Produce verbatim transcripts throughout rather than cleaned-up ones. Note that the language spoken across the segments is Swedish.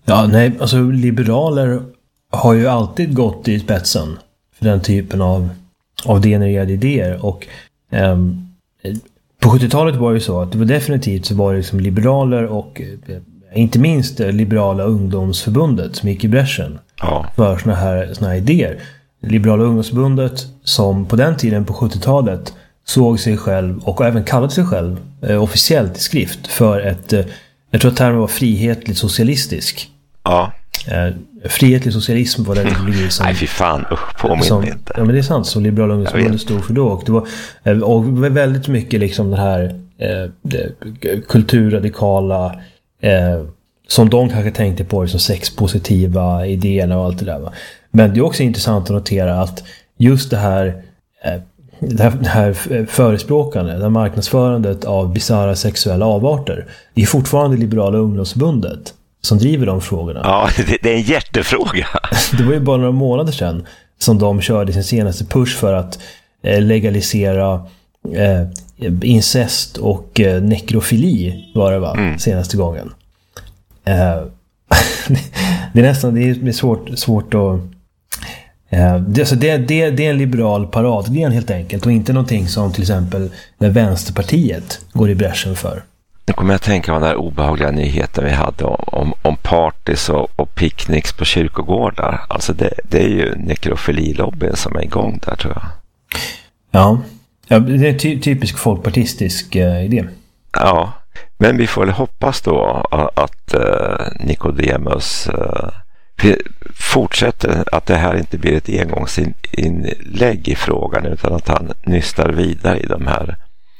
Ja, nej, alltså liberaler har ju alltid gått i spetsen för den typen av, av degenererade idéer. Och um, på sjuttiotalet var det ju så att det var definitivt så var det liksom liberaler och inte minst Liberala ungdomsförbundet som gick i bräschen ja. för såna här, såna här idéer. Liberala ungdomsförbundet som på den tiden på sjuttiotalet såg sig själv och även kallade sig själv eh, officiellt i skrift för ett, eh, jag tror att termen var frihetligt socialistisk. Ja. Eh, frihetlig socialism var det ideologi som... Nej, fy fan, usch, påminn inte. Ja, men det är sant, som Liberala ungdomsförbundet stod för då. Och det var eh, och väldigt mycket liksom den här eh, det, kulturradikala eh, som de kanske tänkte på som sexpositiva idéerna och allt det där, va? Men det är också intressant att notera att just det här eh, det här, det här förespråkande, det här marknadsförandet av bizarra sexuella avarter, det är fortfarande Liberala ungdomsförbundet som driver de frågorna. Ja, det, det är en jättefråga. Det var ju bara några månader sedan som de körde sin senaste push för att eh, legalisera eh, incest och eh, nekrofili var det va, mm. senaste gången. Eh, det är nästan det är svårt, svårt att eh, det, alltså det, det, det är en liberal parad, det är helt enkelt, och inte någonting som till exempel när Vänsterpartiet går i bräschen för. Nu kommer jag att tänka på den där obehagliga nyheten vi hade om, om, om parties och, och picknicks på kyrkogårdar. Alltså det, det är ju nekrofililobbyn som är igång där, tror jag. Ja, ja det är en ty- typisk folkpartistisk uh, idé. Ja, men vi får väl hoppas då att uh, Nicodemus uh, fortsätter, att det här inte blir ett engångsinlägg i frågan, utan att han nystar vidare i de här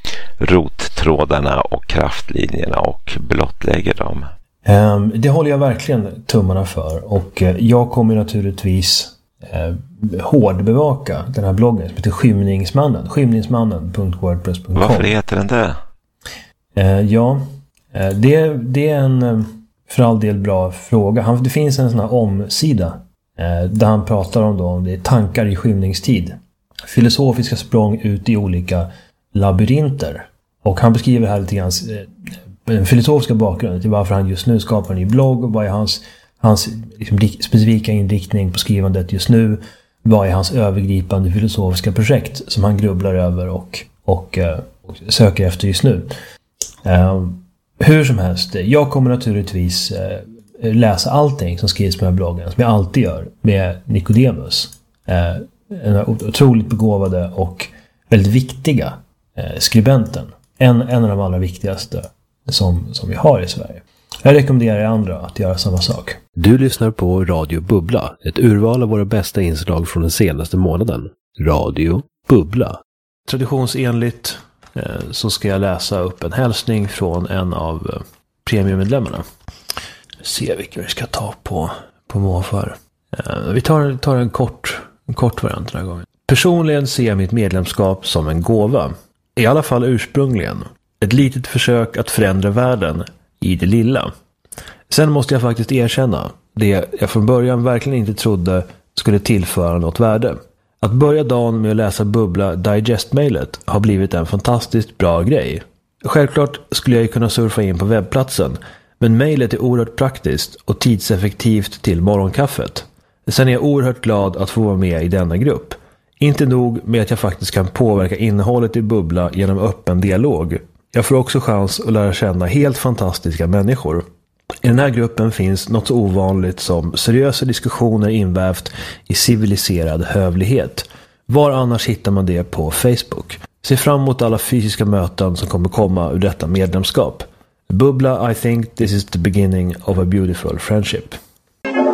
rottrådarna och kraftlinjerna och blottlägger dem. Um, det håller jag verkligen tummarna för, och uh, jag kommer naturligtvis uh, hårdbevaka den här bloggen som heter Skymningsmannen, skymningsmannen punkt wordpress punkt com. Varför heter den det? Uh, ja, uh, det, det är en uh, för all del bra fråga. Han, det finns en sån här omsida uh, där han pratar om, då, om det är tankar i skymningstid. Filosofiska språng ut i olika labyrinter. Och han beskriver här lite grann den filosofiska bakgrunden till varför han just nu skapar en ny blogg, och vad är hans, hans liksom, specifika inriktning på skrivandet just nu, vad är hans övergripande filosofiska projekt som han grubblar över och, och, och söker efter just nu. Um, hur som helst, jag kommer naturligtvis uh, läsa allting som skrivs på den här bloggen, som jag alltid gör med Nicodemus. Uh, en otroligt begåvade och väldigt viktiga eh, skribenten. En, en av de allra viktigaste som, som vi har i Sverige. Jag rekommenderar er andra att göra samma sak. Du lyssnar på Radio Bubbla, ett urval av våra bästa inslag från den senaste månaden. Radio Bubbla. Traditionsenligt eh, så ska jag läsa upp en hälsning från en av eh, premiummedlemmarna. Se vilka vi ska ta på, på måför. Eh, vi tar, tar en kort... En kort variant den här gången. Personligen ser jag mitt medlemskap som en gåva. I alla fall ursprungligen. Ett litet försök att förändra världen i det lilla. Sen måste jag faktiskt erkänna det jag från början verkligen inte trodde skulle tillföra något värde. Att börja dagen med att läsa Bubbla Digest-mailet har blivit en fantastiskt bra grej. Självklart skulle jag ju kunna surfa in på webbplatsen, men mailet är oerhört praktiskt och tidseffektivt till morgonkaffet. Sen är jag oerhört glad att få vara med i denna grupp. Inte nog med att jag faktiskt kan påverka innehållet i Bubbla genom öppen dialog. Jag får också chans att lära känna helt fantastiska människor. I den här gruppen finns något så ovanligt som seriösa diskussioner invävt i civiliserad hövlighet. Var annars hittar man det på Facebook? Se fram emot alla fysiska möten som kommer komma ur detta medlemskap. Bubbla, I think this is the beginning of a beautiful friendship.